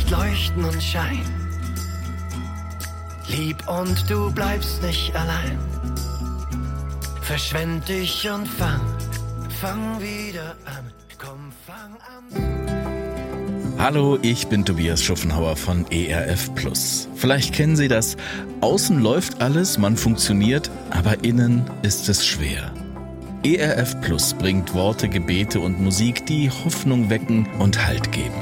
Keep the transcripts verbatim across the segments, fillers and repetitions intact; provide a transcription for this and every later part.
Licht leuchten und scheinen. Lieb und du bleibst nicht allein. Verschwend dich und fang, fang wieder an. Komm, fang an. Hallo, ich bin Tobias Schuffenhauer von E R F Plus. Vielleicht kennen Sie das. Außen läuft alles, man funktioniert, aber innen ist es schwer. E R F Plus bringt Worte, Gebete und Musik, die Hoffnung wecken und Halt geben.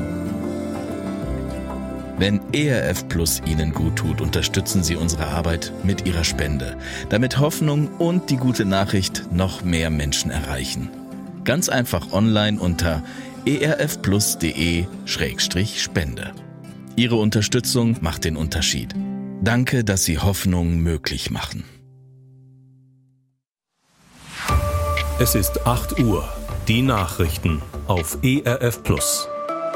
Wenn E R F Plus Ihnen gut tut, unterstützen Sie unsere Arbeit mit Ihrer Spende, damit Hoffnung und die gute Nachricht noch mehr Menschen erreichen. Ganz einfach online unter erfplus.de Schrägstrich Spende. Ihre Unterstützung macht den Unterschied. Danke, dass Sie Hoffnung möglich machen. Es ist acht Uhr. Die Nachrichten auf E R F Plus.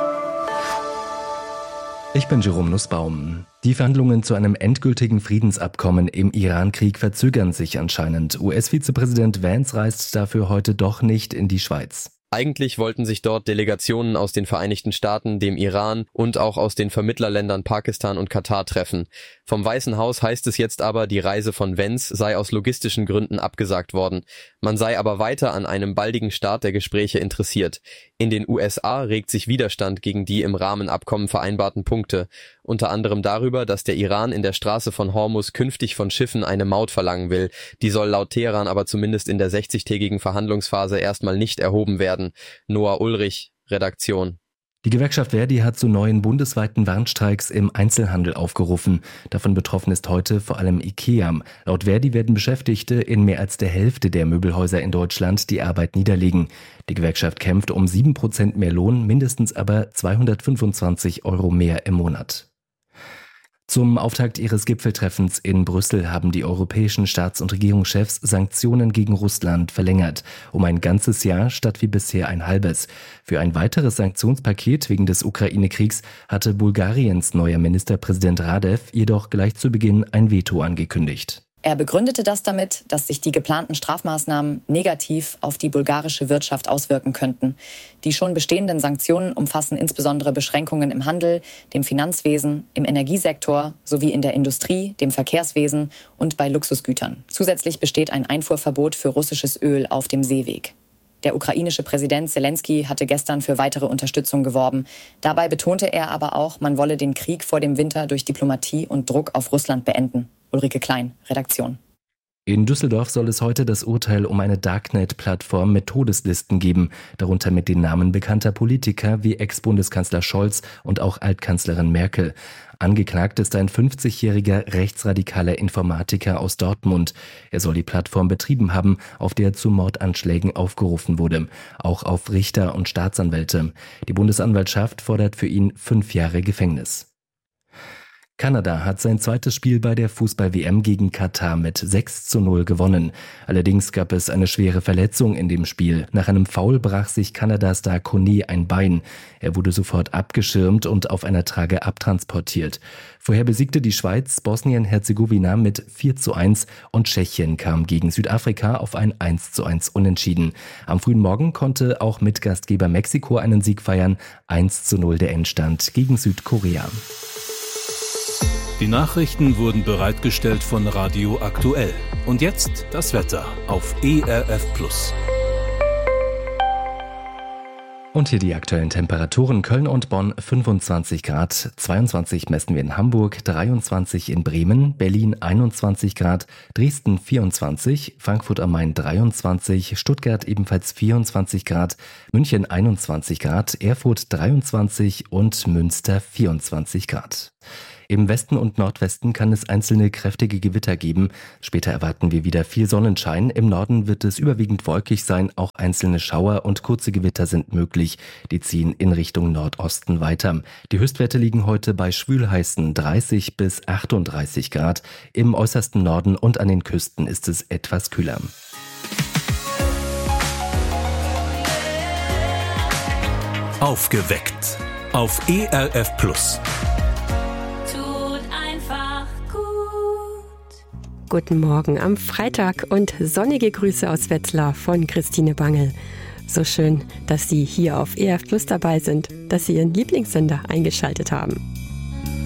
Ich bin Jerome Nussbaum. Die Verhandlungen zu einem endgültigen Friedensabkommen im Iran-Krieg verzögern sich anscheinend. U S-Vizepräsident Vance reist dafür heute doch nicht in die Schweiz. Eigentlich wollten sich dort Delegationen aus den Vereinigten Staaten, dem Iran und auch aus den Vermittlerländern Pakistan und Katar treffen. Vom Weißen Haus heißt es jetzt aber, die Reise von Vance sei aus logistischen Gründen abgesagt worden. Man sei aber weiter an einem baldigen Start der Gespräche interessiert. In den U S A regt sich Widerstand gegen die im Rahmenabkommen vereinbarten Punkte. Unter anderem darüber, dass der Iran in der Straße von Hormuz künftig von Schiffen eine Maut verlangen will. Die soll laut Teheran aber zumindest in der sechzigtägigen Verhandlungsphase erstmal nicht erhoben werden. Noah Ulrich, Redaktion. Die Gewerkschaft Verdi hat zu neuen bundesweiten Warnstreiks im Einzelhandel aufgerufen. Davon betroffen ist heute vor allem IKEA. Laut Verdi werden Beschäftigte in mehr als der Hälfte der Möbelhäuser in Deutschland die Arbeit niederlegen. Die Gewerkschaft kämpft um sieben Prozent mehr Lohn, mindestens aber zweihundertfünfundzwanzig Euro mehr im Monat. Zum Auftakt ihres Gipfeltreffens in Brüssel haben die europäischen Staats- und Regierungschefs Sanktionen gegen Russland verlängert. Um ein ganzes Jahr statt wie bisher ein halbes. Für ein weiteres Sanktionspaket wegen des Ukraine-Kriegs hatte Bulgariens neuer Ministerpräsident Radev jedoch gleich zu Beginn ein Veto angekündigt. Er begründete das damit, dass sich die geplanten Strafmaßnahmen negativ auf die bulgarische Wirtschaft auswirken könnten. Die schon bestehenden Sanktionen umfassen insbesondere Beschränkungen im Handel, dem Finanzwesen, im Energiesektor sowie in der Industrie, dem Verkehrswesen und bei Luxusgütern. Zusätzlich besteht ein Einfuhrverbot für russisches Öl auf dem Seeweg. Der ukrainische Präsident Zelensky hatte gestern für weitere Unterstützung geworben. Dabei betonte er aber auch, man wolle den Krieg vor dem Winter durch Diplomatie und Druck auf Russland beenden. Ulrike Klein, Redaktion. In Düsseldorf soll es heute das Urteil um eine Darknet-Plattform mit Todeslisten geben, darunter mit den Namen bekannter Politiker wie Ex-Bundeskanzler Scholz und auch Altkanzlerin Merkel. Angeklagt ist ein fünfzigjähriger rechtsradikaler Informatiker aus Dortmund. Er soll die Plattform betrieben haben, auf der zu Mordanschlägen aufgerufen wurde, auch auf Richter und Staatsanwälte. Die Bundesanwaltschaft fordert für ihn fünf Jahre Gefängnis. Kanada hat sein zweites Spiel bei der Fußball-W M gegen Katar mit sechs zu null gewonnen. Allerdings gab es eine schwere Verletzung in dem Spiel. Nach einem Foul brach sich Kanada-Star Kone ein Bein. Er wurde sofort abgeschirmt und auf einer Trage abtransportiert. Vorher besiegte die Schweiz Bosnien-Herzegowina mit vier zu eins und Tschechien kam gegen Südafrika auf ein eins zu eins Unentschieden. Am frühen Morgen konnte auch Mitgastgeber Mexiko einen Sieg feiern. eins zu null der Endstand gegen Südkorea. Die Nachrichten wurden bereitgestellt von Radio Aktuell. Und jetzt das Wetter auf E R F Plus. Und hier die aktuellen Temperaturen. Köln und Bonn fünfundzwanzig Grad, zweiundzwanzig messen wir in Hamburg, dreiundzwanzig in Bremen, Berlin einundzwanzig Grad, Dresden vierundzwanzig, Frankfurt am Main dreiundzwanzig, Stuttgart ebenfalls vierundzwanzig Grad, München einundzwanzig Grad, Erfurt dreiundzwanzig und Münster vierundzwanzig Grad. Im Westen und Nordwesten kann es einzelne kräftige Gewitter geben. Später erwarten wir wieder viel Sonnenschein. Im Norden wird es überwiegend wolkig sein. Auch einzelne Schauer und kurze Gewitter sind möglich. Die ziehen in Richtung Nordosten weiter. Die Höchstwerte liegen heute bei schwülheißen dreißig bis achtunddreißig Grad. Im äußersten Norden und an den Küsten ist es etwas kühler. Aufgeweckt auf E R F Plus. Guten Morgen am Freitag und sonnige Grüße aus Wetzlar von Christine Bangel. So schön, dass Sie hier auf E R F Plus dabei sind, dass Sie Ihren Lieblingssender eingeschaltet haben.